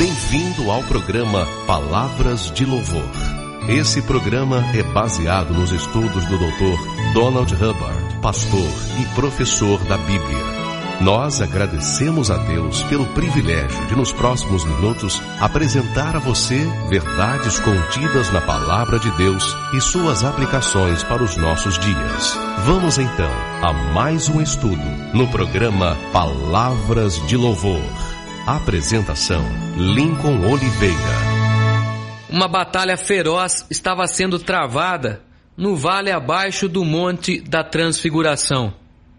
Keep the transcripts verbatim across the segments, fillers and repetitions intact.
Bem-vindo ao programa Palavras de Louvor. Esse programa é baseado nos estudos do doutor Donald Hubbard, pastor e professor da Bíblia. Nós agradecemos a Deus pelo privilégio de, nos próximos minutos, apresentar a você verdades contidas na Palavra de Deus e suas aplicações para os nossos dias. Vamos então a mais um estudo no programa Palavras de Louvor. Apresentação: Lincoln Oliveira. Uma batalha feroz estava sendo travada no vale abaixo do Monte da Transfiguração.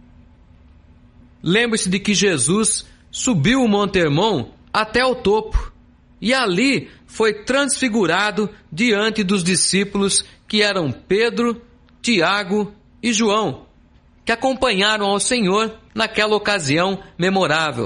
Lembre-se de que Jesus subiu o Monte Hermon até o topo e ali foi transfigurado diante dos discípulos que eram Pedro, Tiago e João, que acompanharam ao Senhor naquela ocasião memorável.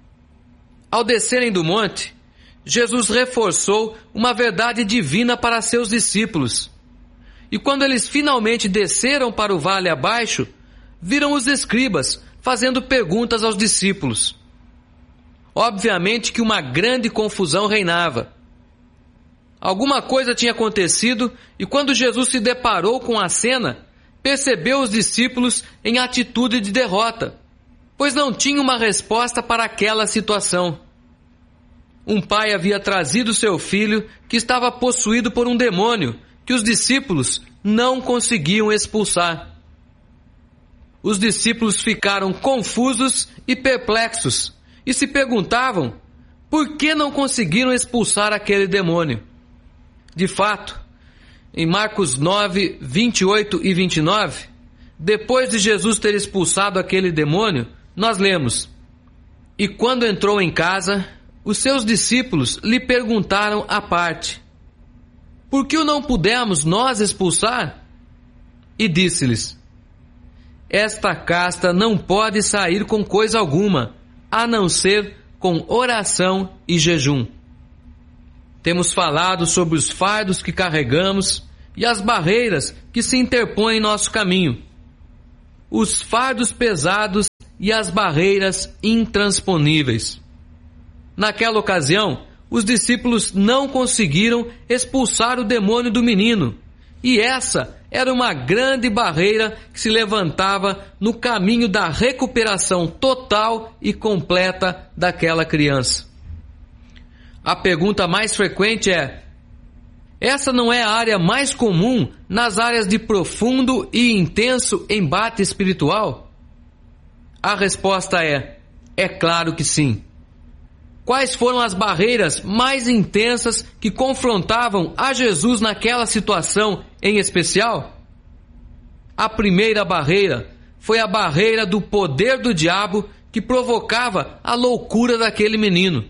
Ao descerem do monte, Jesus reforçou uma verdade divina para seus discípulos. E quando eles finalmente desceram para o vale abaixo, viram os escribas fazendo perguntas aos discípulos. Obviamente que uma grande confusão reinava. Alguma coisa tinha acontecido e quando Jesus se deparou com a cena, percebeu os discípulos em atitude de derrota, pois não tinha uma resposta para aquela situação. Um pai havia trazido seu filho que estava possuído por um demônio que os discípulos não conseguiam expulsar. Os discípulos ficaram confusos e perplexos e se perguntavam por que não conseguiram expulsar aquele demônio. De fato, em Marcos nove, vinte e oito e vinte e nove, depois de Jesus ter expulsado aquele demônio, nós lemos: E quando entrou em casa, os seus discípulos lhe perguntaram à parte: Por que o não pudemos nós expulsar? E disse-lhes: Esta casta não pode sair com coisa alguma, a não ser com oração e jejum. Temos falado sobre os fardos que carregamos e as barreiras que se interpõem em nosso caminho. Os fardos pesados e as barreiras intransponíveis. Naquela ocasião, os discípulos não conseguiram expulsar o demônio do menino, e essa era uma grande barreira que se levantava no caminho da recuperação total e completa daquela criança. A pergunta mais frequente é: essa não é a área mais comum nas áreas de profundo e intenso embate espiritual? A resposta é: é claro que sim. Quais foram as barreiras mais intensas que confrontavam a Jesus naquela situação em especial? A primeira barreira foi a barreira do poder do diabo que provocava a loucura daquele menino.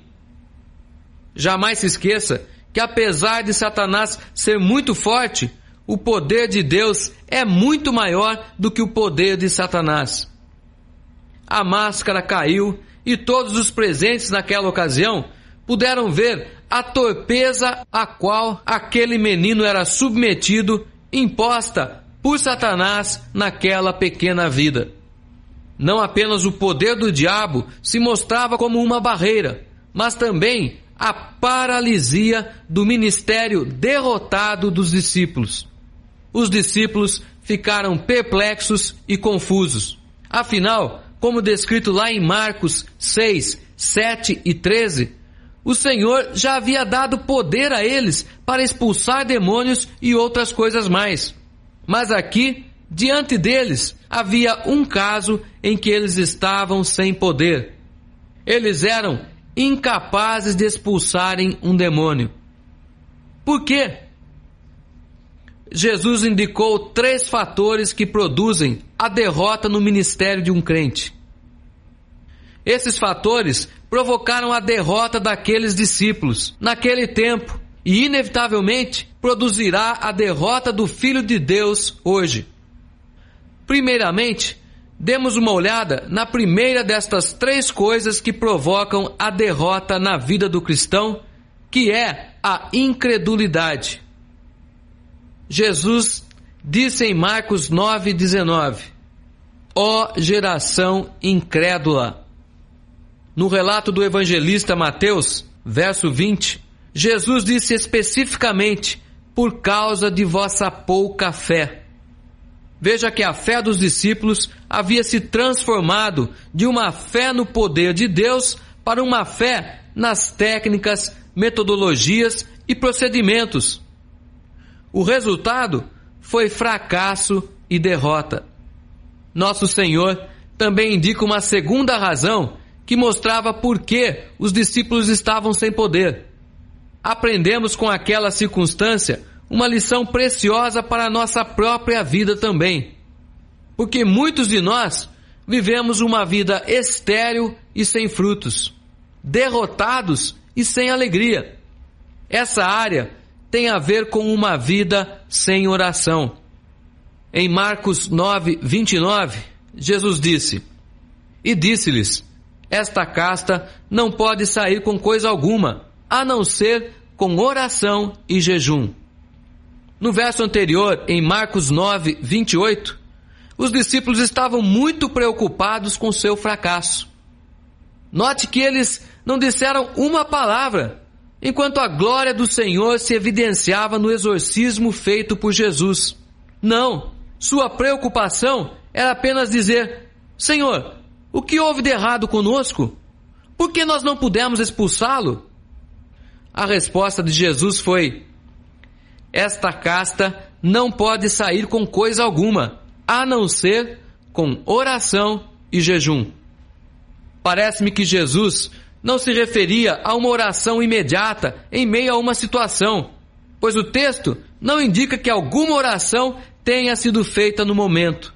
Jamais se esqueça que, apesar de Satanás ser muito forte, o poder de Deus é muito maior do que o poder de Satanás. A máscara caiu e todos os presentes naquela ocasião puderam ver a torpeza a qual aquele menino era submetido, imposta por Satanás naquela pequena vida. Não apenas o poder do diabo se mostrava como uma barreira, mas também a paralisia do ministério derrotado dos discípulos. Os discípulos ficaram perplexos e confusos. Afinal, como descrito lá em Marcos seis, sete e treze, o Senhor já havia dado poder a eles para expulsar demônios e outras coisas mais. Mas aqui, diante deles, havia um caso em que eles estavam sem poder. Eles eram incapazes de expulsarem um demônio. Por quê? Jesus indicou três fatores que produzem a derrota no ministério de um crente. Esses fatores provocaram a derrota daqueles discípulos naquele tempo e, inevitavelmente, produzirá a derrota do Filho de Deus hoje. Primeiramente, demos uma olhada na primeira destas três coisas que provocam a derrota na vida do cristão, que é a incredulidade. Jesus disse em Marcos nove, dezenove: Ó geração incrédula! No relato do evangelista Mateus, verso vinte, Jesus disse especificamente: por causa de vossa pouca fé. Veja que a fé dos discípulos havia se transformado de uma fé no poder de Deus para uma fé nas técnicas, metodologias e procedimentos. O resultado foi fracasso e derrota. Nosso Senhor também indica uma segunda razão que mostrava por que os discípulos estavam sem poder. Aprendemos com aquela circunstância uma lição preciosa para a nossa própria vida também. Porque muitos de nós vivemos uma vida estéril e sem frutos, derrotados e sem alegria. Essa área tem a ver com uma vida sem oração. Em Marcos nove, vinte e nove, Jesus disse: e disse-lhes: esta casta não pode sair com coisa alguma, a não ser com oração e jejum. No verso anterior, em Marcos nove, vinte e oito, os discípulos estavam muito preocupados com seu fracasso. Note que eles não disseram uma palavra, enquanto a glória do Senhor se evidenciava no exorcismo feito por Jesus. Não, sua preocupação era apenas dizer: Senhor, o que houve de errado conosco? Por que nós não pudemos expulsá-lo? A resposta de Jesus foi: esta casta não pode sair com coisa alguma, a não ser com oração e jejum. Parece-me que Jesus não se referia a uma oração imediata em meio a uma situação, pois o texto não indica que alguma oração tenha sido feita no momento.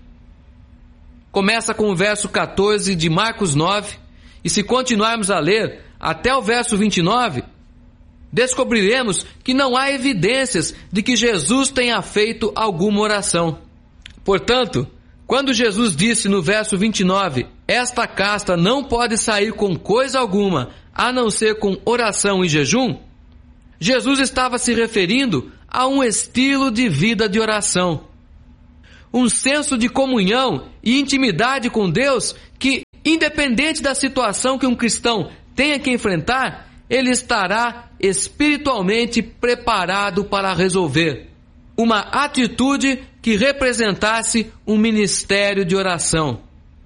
Começa com o verso quatorze de Marcos nove, e se continuarmos a ler até o verso vinte e nove, descobriremos que não há evidências de que Jesus tenha feito alguma oração. Portanto, quando Jesus disse no verso vinte e nove, esta casta não pode sair com coisa alguma, a não ser com oração e jejum, Jesus estava se referindo a um estilo de vida de oração. Um senso de comunhão e intimidade com Deus que, independente da situação que um cristão tenha que enfrentar, ele estará espiritualmente preparado para resolver. Uma atitude que representasse um ministério de oração.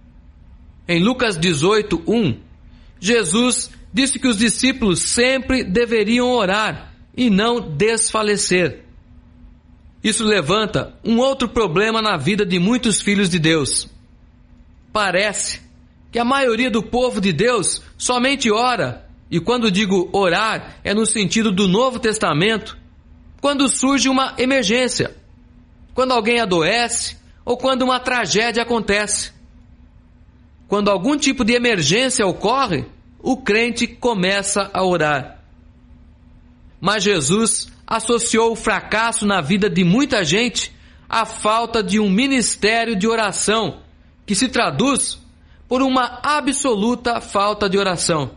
Em Lucas dezoito, um, Jesus disse que os discípulos sempre deveriam orar e não desfalecer. Isso levanta um outro problema na vida de muitos filhos de Deus. Parece que a maioria do povo de Deus somente ora, e quando digo orar, é no sentido do Novo Testamento, quando surge uma emergência, quando alguém adoece ou quando uma tragédia acontece. Quando algum tipo de emergência ocorre, o crente começa a orar. Mas Jesus associou o fracasso na vida de muita gente à falta de um ministério de oração, que se traduz por uma absoluta falta de oração.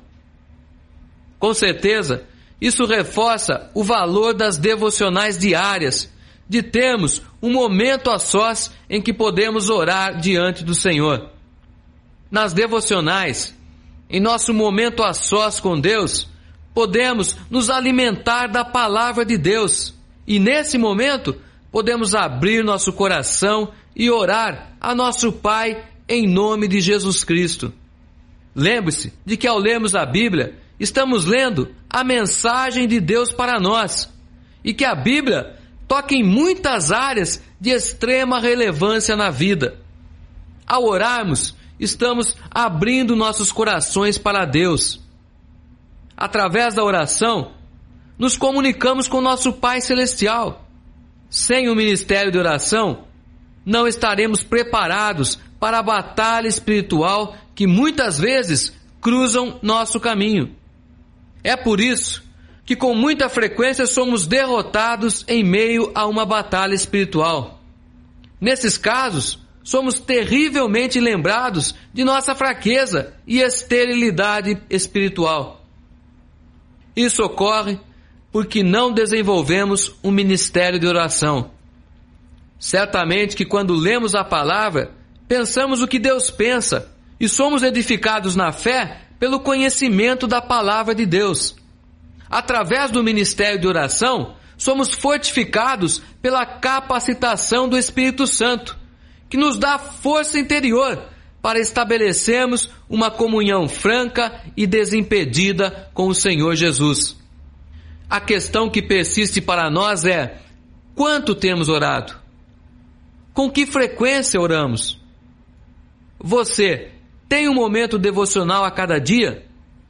Com certeza, isso reforça o valor das devocionais diárias, de termos um momento a sós em que podemos orar diante do Senhor. Nas devocionais, em nosso momento a sós com Deus, podemos nos alimentar da palavra de Deus e, nesse momento, podemos abrir nosso coração e orar a nosso Pai em nome de Jesus Cristo. Lembre-se de que, ao lermos a Bíblia, estamos lendo a mensagem de Deus para nós e que a Bíblia toca em muitas áreas de extrema relevância na vida. Ao orarmos, estamos abrindo nossos corações para Deus. Através da oração, nos comunicamos com nosso Pai Celestial. Sem o ministério de oração, não estaremos preparados para a batalha espiritual que muitas vezes cruzam nosso caminho. É por isso que com muita frequência somos derrotados em meio a uma batalha espiritual. Nesses casos, somos terrivelmente lembrados de nossa fraqueza e esterilidade espiritual. Isso ocorre porque não desenvolvemos um ministério de oração. Certamente que quando lemos a palavra, pensamos o que Deus pensa e somos edificados na fé pelo conhecimento da palavra de Deus. através do ministério de oração, somos fortificados pela capacitação do Espírito Santo, que nos dá força interior para estabelecermos uma comunhão franca e desimpedida com o Senhor Jesus. A questão que persiste para nós é: quanto temos orado? Com que frequência oramos? Você tem um momento devocional a cada dia?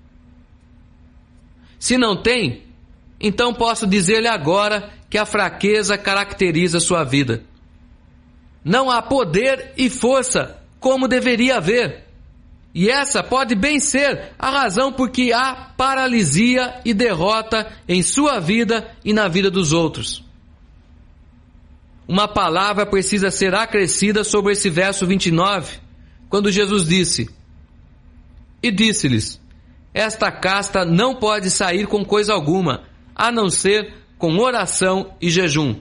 Se não tem, então posso dizer-lhe agora que a fraqueza caracteriza sua vida. Não há poder e força como deveria haver. E essa pode bem ser a razão por que há paralisia e derrota em sua vida e na vida dos outros. Uma palavra precisa ser acrescida sobre esse verso vinte e nove, quando Jesus disse: E disse-lhes, esta casta não pode sair com coisa alguma, a não ser com oração e jejum.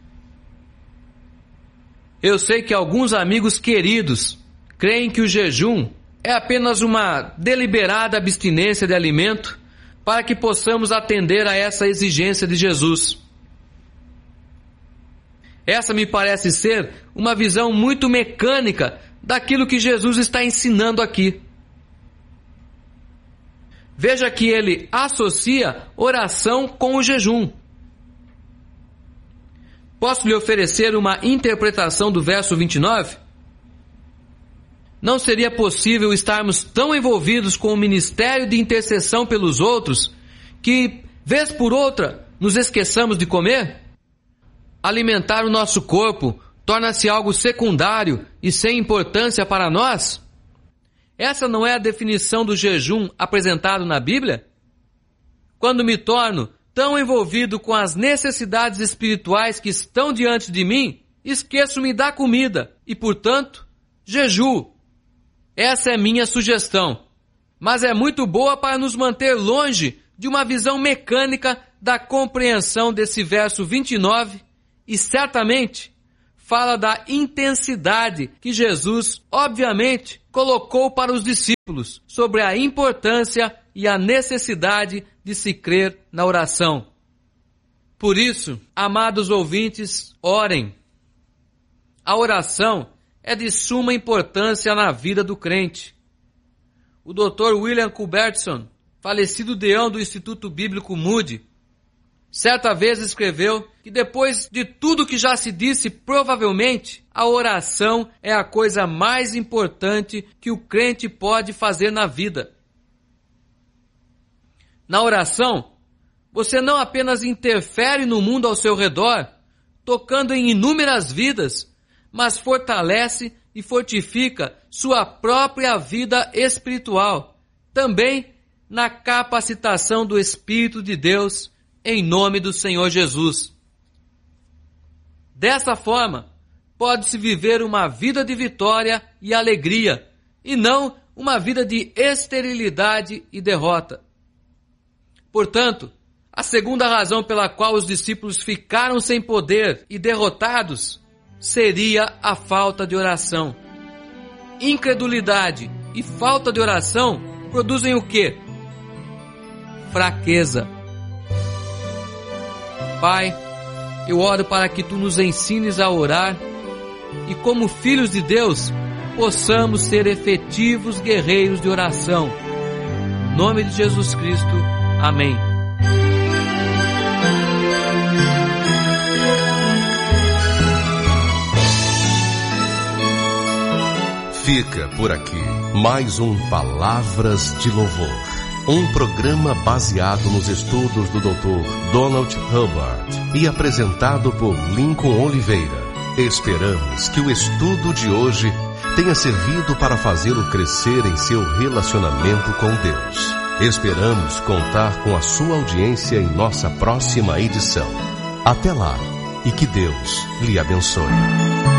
Eu sei que alguns amigos queridos creem que o jejum é apenas uma deliberada abstinência de alimento para que possamos atender a essa exigência de Jesus. Essa me parece ser uma visão muito mecânica daquilo que Jesus está ensinando aqui. Veja que ele associa oração com o jejum. Posso lhe oferecer uma interpretação do verso vinte e nove? Não seria possível estarmos tão envolvidos com o ministério de intercessão pelos outros que, vez por outra, nos esqueçamos de comer? Alimentar o nosso corpo torna-se algo secundário e sem importância para nós? Essa não é a definição do jejum apresentado na Bíblia? Quando me torno tão envolvido com as necessidades espirituais que estão diante de mim, esqueço-me da comida e, portanto, jejuo. Essa é minha sugestão, mas é muito boa para nos manter longe de uma visão mecânica da compreensão desse verso vinte e nove e certamente fala da intensidade que Jesus, obviamente, colocou para os discípulos sobre a importância e a necessidade de se crer na oração. Por isso, amados ouvintes, orem. A oração é de suma importância na vida do crente. O doutor William Culbertson, falecido deão do Instituto Bíblico Moody, certa vez escreveu que depois de tudo que já se disse, provavelmente, a oração é a coisa mais importante que o crente pode fazer na vida. Na oração, você não apenas interfere no mundo ao seu redor, tocando em inúmeras vidas, mas fortalece e fortifica sua própria vida espiritual, também na capacitação do Espírito de Deus, em nome do Senhor Jesus. Dessa forma, pode-se viver uma vida de vitória e alegria, e não uma vida de esterilidade e derrota. Portanto, a segunda razão pela qual os discípulos ficaram sem poder e derrotados seria a falta de oração. Incredulidade e falta de oração produzem o quê? Fraqueza. Pai, eu oro para que Tu nos ensines a orar e, como filhos de Deus, possamos ser efetivos guerreiros de oração. Em nome de Jesus Cristo. Amém. Fica por aqui mais um Palavras de Louvor, um programa baseado nos estudos do doutor Donald Hubbard e apresentado por Lincoln Oliveira. Esperamos que o estudo de hoje tenha servido para fazê-lo crescer em seu relacionamento com Deus. Esperamos contar com a sua audiência em nossa próxima edição. Até lá e que Deus lhe abençoe.